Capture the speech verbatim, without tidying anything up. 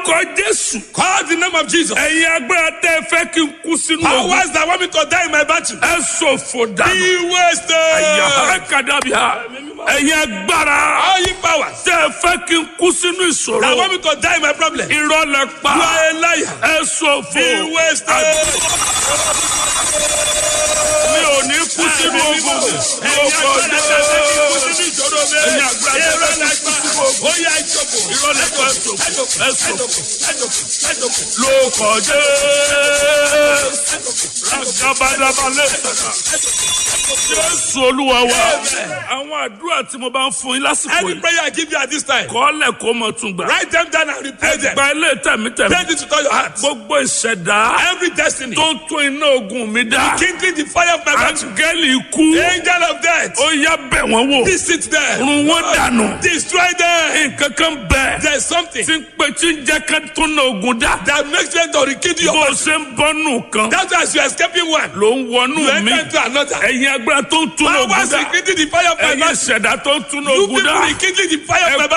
orúkọ Jésù. Call the name of Jesus. Ẹ̀yin agbára tẹ́ ẹ fẹ́ kí n kú sínú ogun. Powers that want me to die in my battle. Ẹ ṣòfò dànù. Be wasted. Àyà kàdàbíà. Ẹ̀yin agbára All you powers tẹ́ ẹ fẹ́ kí n kú sínú ìṣòro. that want me to die in my problem. You Irọ́ lẹ pa. are a liar. Ẹ ṣòfò. Be wasted. Mi ò ní kú sínú ogun. Ẹ̀yin agbára tẹ́ ẹ fẹ́ kí n kú sínú ìṣòro mi. Ẹ̀yin agbára tẹ́ ẹ fẹ́ kí n kú sínú ogun. Ó yá ìjọba. Irọ́ lẹ pa. Ẹ ṣòfò. Ẹ ṣòfò. Ẹ̀jọba. Lórúkọ Jésù. Ragabadabalẹ̀. Jésù Olúwa wa. Àwọn àdúrà tí mo bá ń fún yín lásìkò Any yìí. prayer I give you at this time, Kọ́lẹ̀ kó mọ̀ tún gbà. write them down and repeat them. Gba ilé tẹ̀mítẹ̀mí. Pray this with all your heart. Gbogbo ìṣẹ̀dá Every destiny, tó ń tún iná ogun mi dá. kindling the fire of my battle. Áńgẹ́lì ikú. The angel of death, Ó yá bẹ̀ wọ́n wò. visit them. Run wọ́n dànù. Destroy them. Nǹkan kan bẹ̀. There's something Tí ń pe tí ń jẹ́ ká tún iná ogun dá. that makes them to rekindle your Bó o battle. ṣe ń bọ́nù kan. That's why as you're escaping one, Ló ń wọnú you mi. enter into another. Ẹ̀yin agbára tó ń tún iná ogun Powers dá. rekindling the fire of my Ẹ̀yin battle. ìṣẹ̀dá tó ń tún iná You ogun people dá. rekindling the fire of my battle.